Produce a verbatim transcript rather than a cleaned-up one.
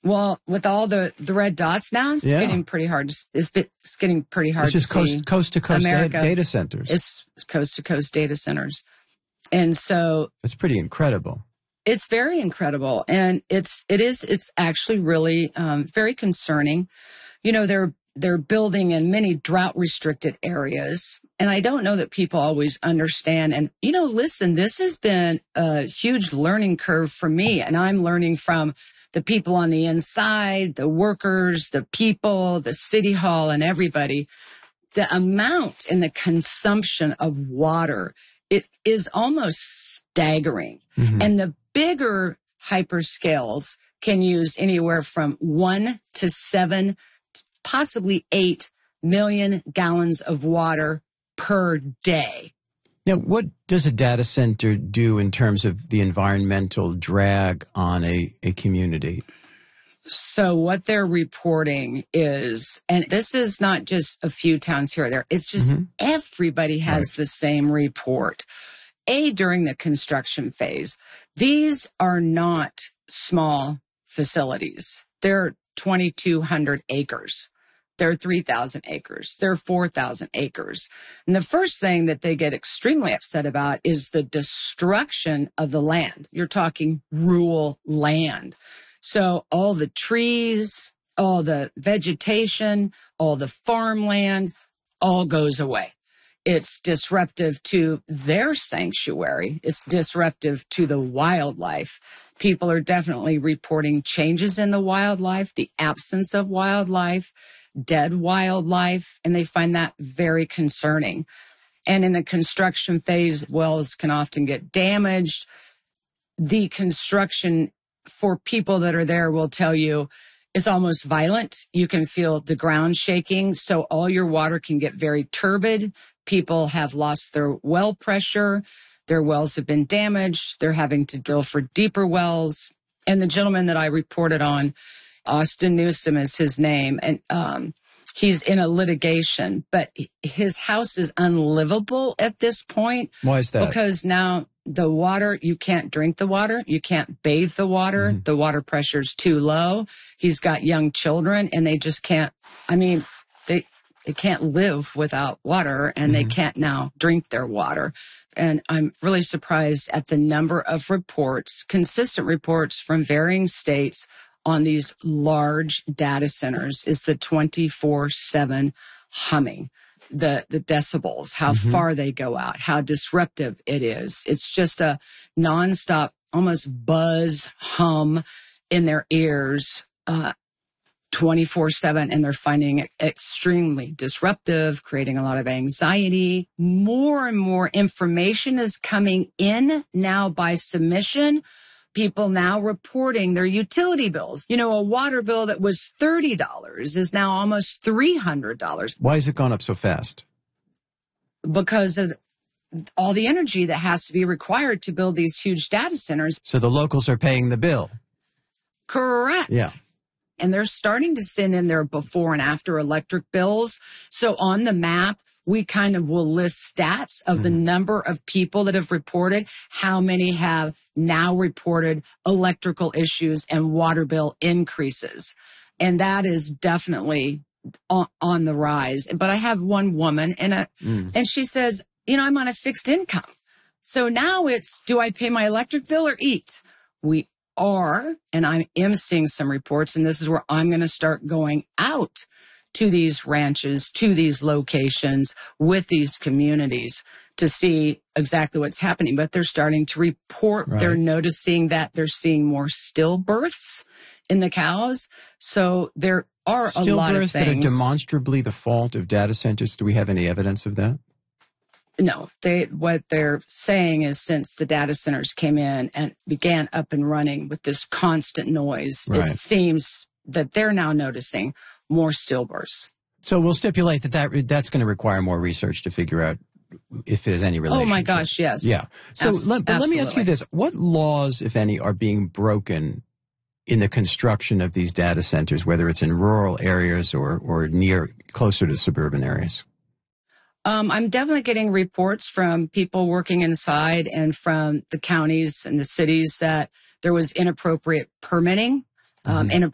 Well, with all the, the red dots now, it's yeah. getting pretty hard. To, it's, it's getting pretty hard it's just to coast, see. coast to coast America, data centers. It's coast to coast data centers. And so it's pretty incredible. It's very incredible. And it's, it is, it's actually really um, very concerning. You know, they're, they're building in many drought restricted areas. And I don't know that people always understand. And, you know, listen, this has been a huge learning curve for me. And I'm learning from the people on the inside, the workers, the people, the city hall, and everybody. The amount and the consumption of water, it is almost staggering. Mm-hmm. And the bigger hyperscales can use anywhere from one to seven, possibly eight million gallons of water per day. Now, what does a data center do in terms of the environmental drag on a, a community? So what they're reporting is, and this is not just a few towns here or there, it's just mm-hmm. everybody has right. the same report. A, during the construction phase, these are not small facilities. They're twenty-two hundred acres. They're three thousand acres. They're four thousand acres. And the first thing that they get extremely upset about is the destruction of the land. You're talking rural land. So all the trees, all the vegetation, all the farmland, all goes away. It's disruptive to their sanctuary. It's disruptive to the wildlife. People are definitely reporting changes in the wildlife, the absence of wildlife, dead wildlife, and they find that very concerning. And in the construction phase, wells can often get damaged. The construction for people that are there will tell you it's almost violent. You can feel the ground shaking, so all your water can get very turbid. People have lost their well pressure. Their wells have been damaged. They're having to drill for deeper wells. And the gentleman that I reported on, Austin Newsom is his name, and um, he's in a litigation, but his house is unlivable at this point. Why is that? Because now the water, you can't drink the water. You can't bathe the water. Mm-hmm. The water pressure's too low. He's got young children and they just can't, I mean, they, they can't live without water and mm-hmm. they can't now drink their water. And I'm really surprised at the number of reports, consistent reports from varying states on these large data centers is the twenty-four seven humming. The, the decibels, how mm-hmm. far they go out, how disruptive it is. It's just a nonstop, almost buzz hum in their ears, uh, twenty-four seven, and they're finding it extremely disruptive, creating a lot of anxiety. More and more information is coming in now by submission. People now reporting their utility bills. You know, a water bill that was thirty dollars is now almost three hundred dollars. Why has it gone up so fast? Because of all the energy that has to be required to build these huge data centers. So the locals are paying the bill. Correct. Yeah. And they're starting to send in their before and after electric bills. So on the map, we kind of will list stats of mm. the number of people that have reported, how many have now reported electrical issues and water bill increases. And that is definitely on, on the rise. But I have one woman and a, mm. and she says, you know, I'm on a fixed income. So now it's, do I pay my electric bill or eat? We are, and I am seeing some reports, and this is where I'm going to start going out to these ranches, to these locations with these communities to see exactly what's happening. But they're starting to report, right. They're noticing that they're seeing more stillbirths in the cows. So there are a lot of things. Stillbirths that are demonstrably the fault of data centers. Do we have any evidence of that? No, they, what they're saying is since the data centers came in and began up and running with this constant noise, right. It seems that they're now noticing more stillbirths. So we'll stipulate that, that that's going to require more research to figure out if there's any relationship. Oh, my gosh, yes. Yeah. So Abs- let, but let me ask you this. What laws, if any, are being broken in the construction of these data centers, whether it's in rural areas or, or near, closer to suburban areas? Um, I'm definitely getting reports from people working inside and from the counties and the cities that there was inappropriate permitting, um, mm-hmm.